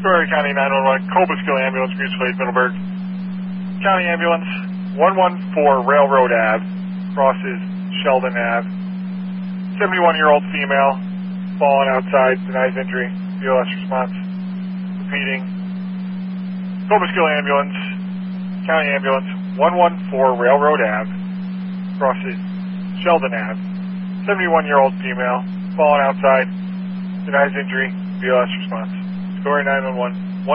Story County 911, Cobleskill Ambulance, Greasefield, Middleburg. County Ambulance, 114 Railroad Ave, crosses Sheldon Ave. 71-year-old female, fallen outside, denies injury, BLS response. Repeating. Cobleskill Ambulance, County Ambulance, 114 Railroad Ave, crosses Sheldon Ave. 71-year-old female, fallen outside, denies injury, BLS response. Story 911.